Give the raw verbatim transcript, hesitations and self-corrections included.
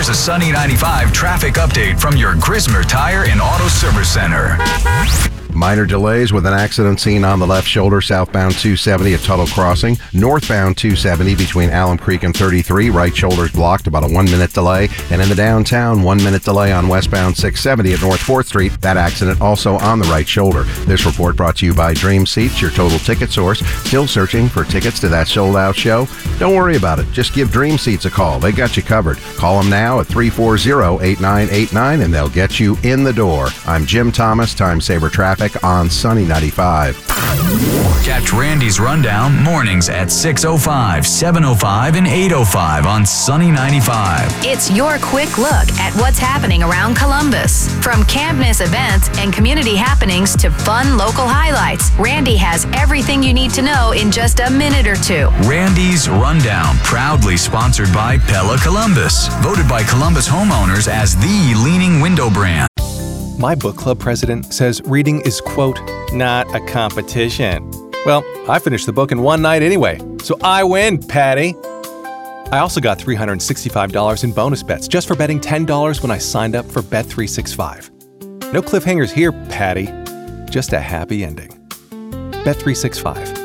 Here's a Sunny ninety-five traffic update from your Grismer Tire and Auto Service Center. Minor delays with an accident seen on the left shoulder, southbound two seventy at Tuttle Crossing. Northbound two seventy between Alum Creek and thirty-three. Right shoulder's blocked, about a one-minute delay. And in the downtown, one-minute delay on westbound six seventy at North fourth Street. That accident also on the right shoulder. This report brought to you by Dream Seats, your total ticket source. Still searching for tickets to that sold-out show? Don't worry about it. Just give Dream Seats a call. They got you covered. Call them now at three four zero, eight nine eight nine and they'll get you in the door. I'm Jim Thomas, Time Saver Traffic on Sunny ninety-five. Catch Randy's Rundown mornings at six oh five, seven oh five, and eight oh five on Sunny ninety-five. It's your quick look at what's happening around Columbus. From can't-miss events and community happenings to fun local highlights, Randy has everything you need to know in just a minute or two. Randy's Rundown, proudly sponsored by Pella Columbus, voted by Columbus homeowners as the leading window brand. My book club president says reading is, quote, not a competition. Well, I finished the book in one night anyway, so I win, Patty. I also got three hundred sixty-five dollars in bonus bets just for betting ten dollars when I signed up for Bet three sixty-five. No cliffhangers here, Patty. Just a happy ending. Bet three sixty-five.